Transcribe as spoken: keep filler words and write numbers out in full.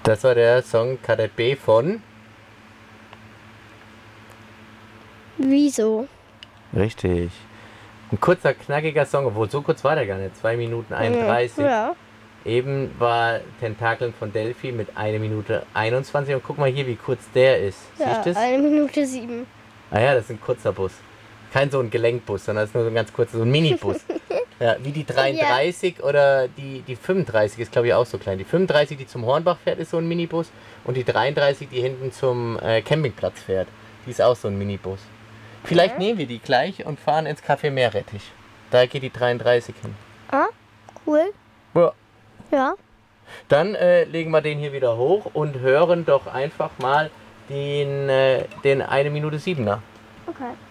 Das war der Song Kadett B von... Wieso? Richtig. Ein kurzer, knackiger Song, obwohl so kurz war der gar nicht. zwei Minuten einunddreißig. Ja. Eben war Tentakeln von Delphi mit einer Minute einundzwanzig. Und guck mal hier, wie kurz der ist. Ja, Siehst du das? eine Minute sieben. Ah ja, das ist ein kurzer Bus. Kein so ein Gelenkbus, sondern das ist nur so ein ganz kurzer, so ein Minibus. Ja, wie die dreiunddreißig ja. Oder die, die fünfunddreißig ist, glaube ich, auch so klein. Die fünfunddreißig, die zum Hornbach fährt, ist so ein Minibus. Und die dreiunddreißig, die hinten zum äh, Campingplatz fährt, die ist auch so ein Minibus. Vielleicht ja. nehmen wir die gleich und fahren ins Café Meerrettich. Da geht die dreiunddreißig hin. Ah, cool. Ja. Ja. Dann äh, legen wir den hier wieder hoch und hören doch einfach mal den, äh, den eine Minute siebener. Okay.